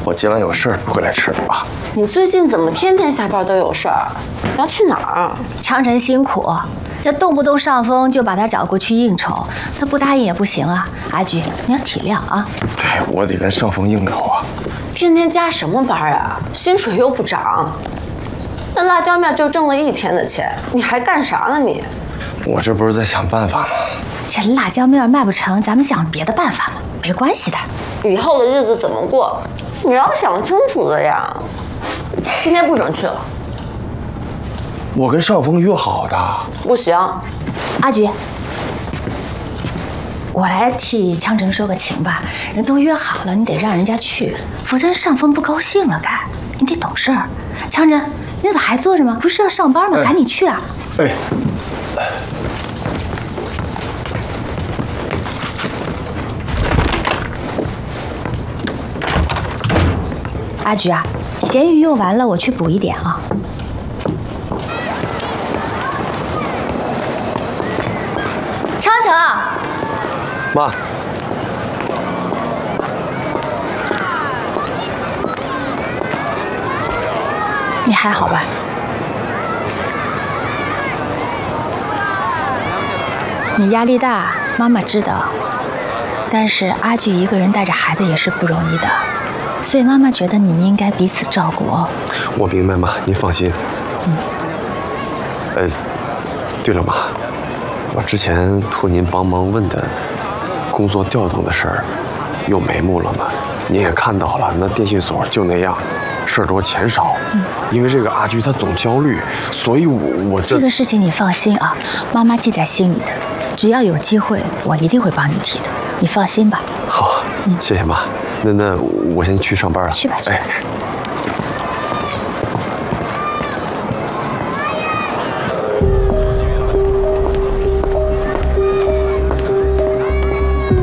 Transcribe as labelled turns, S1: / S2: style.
S1: 我今晚有事儿回来吃啊。
S2: 你最近怎么天天下班都有事儿？要去哪儿？
S3: 长城辛苦，这动不动上峰就把他找过去应酬，他不答应也不行啊。阿菊，你要体谅啊。
S1: 对，我得跟上峰应酬啊。
S2: 天天加什么班啊？薪水又不涨，那辣椒面就挣了1天的钱，你还干啥呢你？
S1: 我这不是在想办法吗？
S3: 这辣椒面卖不成，咱们想别的办法嘛，没关系的。
S2: 以后的日子怎么过，你要想清楚的呀。今天不准去了。
S1: 我跟上峰约好的。
S2: 不行。
S3: 阿菊，我来替昌城说个情吧，人都约好了，你得让人家去，否则上峰不高兴了该。你得懂事儿。昌城，你怎么还坐着吗？不是要上班吗？赶紧去啊！
S1: 哎。
S3: 阿菊啊，咸鱼用完了，我去补一点啊。昌城，
S1: 妈，
S3: 你还好吧？你压力大，妈妈知道。但是阿菊一个人带着孩子也是不容易的。所以妈妈觉得你们应该彼此照顾哦。
S1: 我明白妈，您放心。对了妈，我之前托您帮忙问的工作调动的事儿，有眉目了吗？您也看到了，那电信所就那样，事儿多钱少。因为这个阿菊她总焦虑，所以我
S3: 这个事情你放心啊，妈妈记在心里的。只要有机会，我一定会帮你提的，你放心吧。
S1: 好，谢谢妈。那我先去上班了。
S3: 去吧。
S1: 哎。